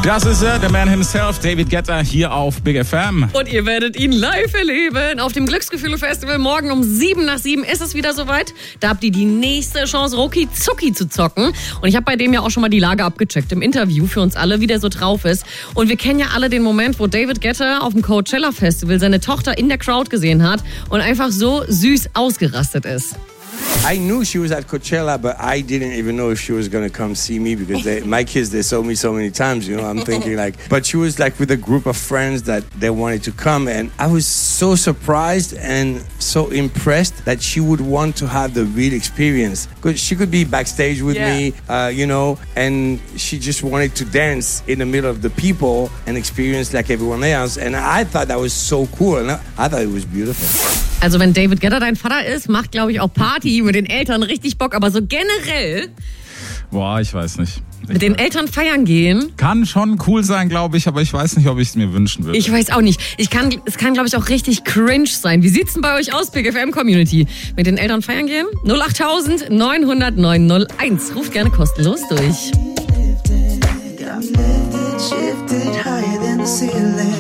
Das ist er, der Man himself, David Guetta, hier auf Big FM. Und ihr werdet ihn live erleben. Auf dem Glücksgefühle-Festival morgen um 7:07 ist es wieder soweit. Da habt ihr die nächste Chance, Rucki Zucki zu zocken. Und ich habe bei dem ja auch schon mal die Lage abgecheckt im Interview für uns alle, wie der so drauf ist. Und wir kennen ja alle den Moment, wo David Guetta auf dem Coachella-Festival seine Tochter in der Crowd gesehen hat und einfach so süß ausgerastet ist. I knew she was at Coachella, but I didn't even know if she was going to come see me because my kids, they saw me so many times, you know. I'm thinking like, but she was like with a group of friends that they wanted to come, and I was so surprised and so impressed that she would want to have the real experience. Because she could be backstage with me, you know, and she just wanted to dance in the middle of the people and experience like everyone else. And I thought that was so cool, and I thought it was beautiful. Also wenn David Guetta dein Vater ist, macht, glaube ich, auch Party mit den Eltern richtig Bock. Aber so generell Boah, ich weiß nicht. mit den Eltern feiern gehen. Kann schon cool sein, glaube ich, aber ich weiß nicht, ob ich es mir wünschen würde. Ich weiß auch nicht. Es kann, glaube ich, auch richtig cringe sein. Wie sieht's denn bei euch aus, Big FM Community? Mit den Eltern feiern gehen? 08000 900 901. Ruft gerne kostenlos durch. Shifted higher than the ceiling.